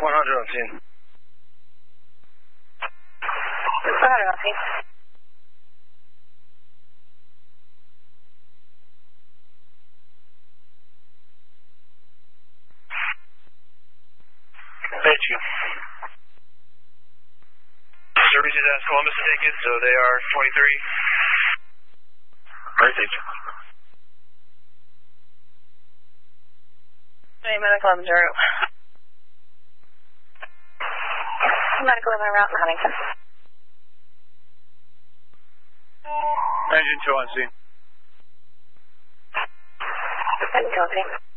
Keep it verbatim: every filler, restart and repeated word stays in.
one hundred on scene. one hundred on scene. Thank you. Services asked Columbus to take it, so they are twenty-three. Alright, thank you. Hey, medical on zero. Medical on route in Huntington. Engine two on scene. Engine two on scene.